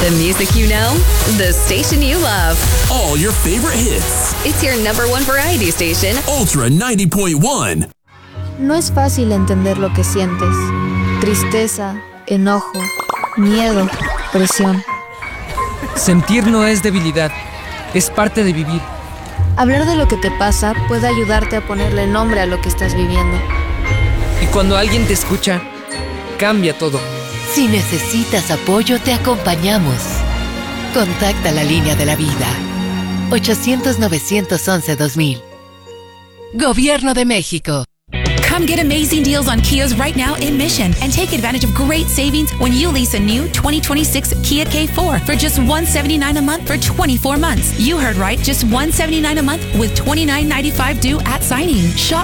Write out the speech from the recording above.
The music you know, the station you love. All your favorite hits. It's your number one variety station, Ultra 90.1. No es fácil entender lo que sientes. Tristeza, enojo, miedo, presión. Sentir no es debilidad, es parte de vivir. Hablar de lo que te pasa puede ayudarte a ponerle nombre a lo que estás viviendo. Y cuando alguien te escucha, cambia todo. Si necesitas apoyo, te acompañamos. Contacta la línea de la vida. 800-911-2000. Gobierno de México. Come get amazing deals on Kias right now in Mission and take advantage of great savings when you lease a new 2026 Kia K4 for just $179 a month for 24 months. You heard right, just $179 a month with $29.95 due at signing. Shop